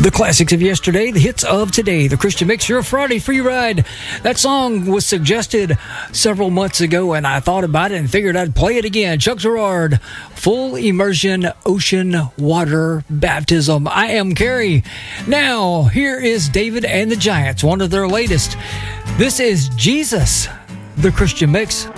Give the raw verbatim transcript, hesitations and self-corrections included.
The classics of yesterday, the hits of today, the Christian Mix, your Friday free ride. That song was suggested several months ago, and I thought about it and figured I'd play it again. Chuck Girard, Full Immersion Ocean Water Baptism. I am Carrie. Now, here is David and the Giants, one of their latest. This is Jesus, the Christian Mix.